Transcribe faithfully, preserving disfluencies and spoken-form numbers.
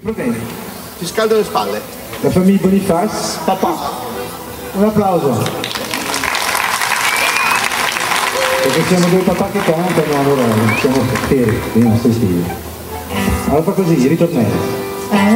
Proteini. Ti scaldo le spalle. La famiglia Boniface. Papà. Un applauso. Perché siamo due papà che cantano, allora siamo per i nostri stili. Allora fa così, ritornello.